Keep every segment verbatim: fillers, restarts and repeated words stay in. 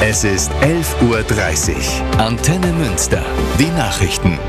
Es ist elf Uhr dreißig. Antenne Münster. Die Nachrichten.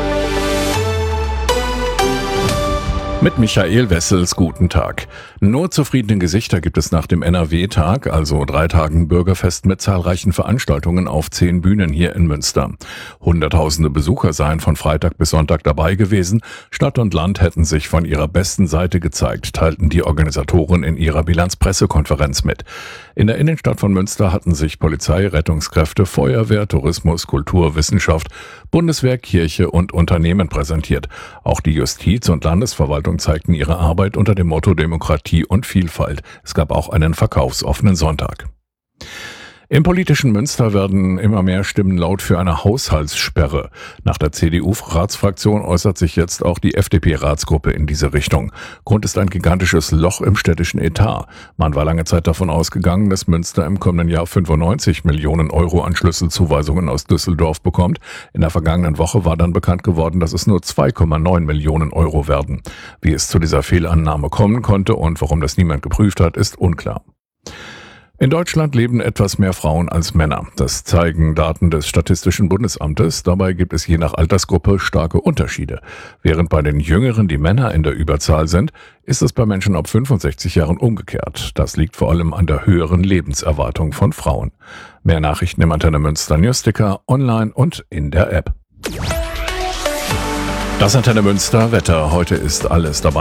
Mit Michael Wessels, guten Tag. Nur zufriedene Gesichter gibt es nach dem N R W-Tag, also drei Tagen Bürgerfest mit zahlreichen Veranstaltungen auf zehn Bühnen hier in Münster. Hunderttausende Besucher seien von Freitag bis Sonntag dabei gewesen. Stadt und Land hätten sich von ihrer besten Seite gezeigt, teilten die Organisatoren in ihrer Bilanzpressekonferenz mit. In der Innenstadt von Münster hatten sich Polizei, Rettungskräfte, Feuerwehr, Tourismus, Kultur, Wissenschaft, Bundeswehr, Kirche und Unternehmen präsentiert. Auch die Justiz- und Landesverwaltung zeigten ihre Arbeit unter dem Motto Demokratie und Vielfalt. Es gab auch einen verkaufsoffenen Sonntag. Im politischen Münster werden immer mehr Stimmen laut für eine Haushaltssperre. Nach der C D U-Ratsfraktion äußert sich jetzt auch die F D P-Ratsgruppe in diese Richtung. Grund ist ein gigantisches Loch im städtischen Etat. Man war lange Zeit davon ausgegangen, dass Münster im kommenden Jahr fünfundneunzig Millionen Euro an Schlüsselzuweisungen aus Düsseldorf bekommt. In der vergangenen Woche war dann bekannt geworden, dass es nur zwei Komma neun Millionen Euro werden. Wie es zu dieser Fehlannahme kommen konnte und warum das niemand geprüft hat, ist unklar. In Deutschland leben etwas mehr Frauen als Männer. Das zeigen Daten des Statistischen Bundesamtes. Dabei gibt es je nach Altersgruppe starke Unterschiede. Während bei den Jüngeren die Männer in der Überzahl sind, ist es bei Menschen ab fünfundsechzig Jahren umgekehrt. Das liegt vor allem an der höheren Lebenserwartung von Frauen. Mehr Nachrichten im Antenne Münster Newsticker, online und in der App. Das Antenne Münster Wetter. Heute ist alles dabei.